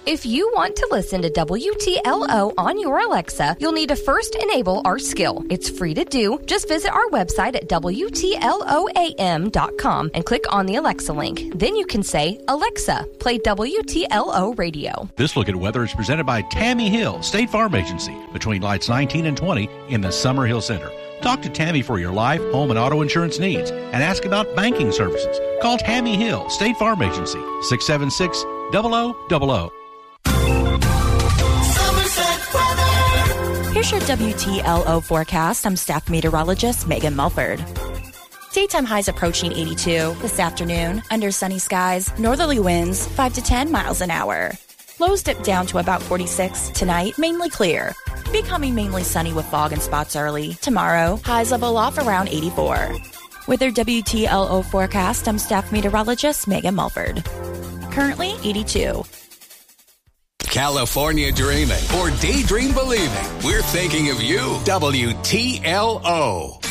If you want to listen to WTLO on your Alexa, you'll need to first enable our skill. It's free to do. Just visit our website at WTLOAM.com and click on the Alexa link. Then you can say, Alexa, play WTLO radio. This look at weather is presented by Tammy Hill, State Farm Agency, between lights 19 and 20 in the Summer Hill Center. Talk to Tammy for your life, home, and auto insurance needs and ask about banking services. Call Tammy Hill, State Farm Agency, 676-0000. Here's your WTLO forecast. I'm staff meteorologist Megan Mulford. Daytime highs approaching 82 this afternoon. Under sunny skies, northerly winds 5 to 10 miles an hour. Lows dip down to about 46 tonight, mainly clear. Becoming mainly sunny with fog and spots early. Tomorrow, highs level off around 84. With your WTLO forecast, I'm staff meteorologist Megan Mulford. Currently 82. California dreaming or daydream believing. We're thinking of you. WTLO.